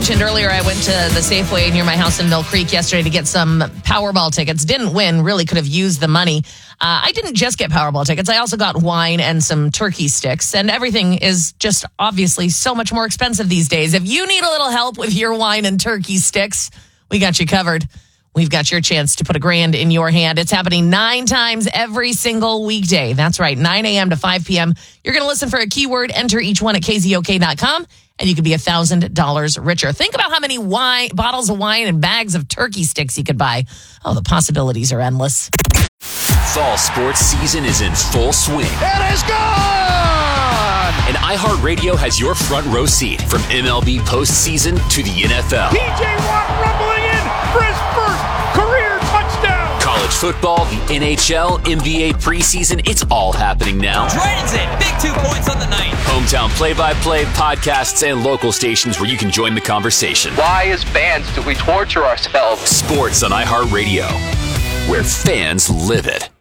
mentioned earlier, I went to the Safeway near my house in Mill Creek yesterday to get some Powerball tickets. Didn't win, really could have used the money. I didn't just get Powerball tickets. I also got wine and some turkey sticks. And everything is just obviously so much more expensive these days. If you need a little help with your wine and turkey sticks, we got you covered. We've got your chance to put $1,000 in your hand. It's happening 9 times every single weekday. That's right, 9 a.m. to 5 p.m. You're going to listen for a keyword, enter each one at kzok.com, and you could be $1,000 richer. Think about how many bottles of wine and bags of turkey sticks you could buy. Oh, the possibilities are endless. Fall sports season is in full swing. It is gone! And iHeartRadio has your front row seat from MLB postseason to the NFL. P.J. Watt rumbling in for his first career touchdown. College football, the NHL, NBA preseason, it's all happening now. Drayton's in. Big 2 points on the night. Hometown play-by-play, podcasts, and local stations where you can join the conversation. Why, as fans, do we torture ourselves? Sports on iHeartRadio, where fans live it.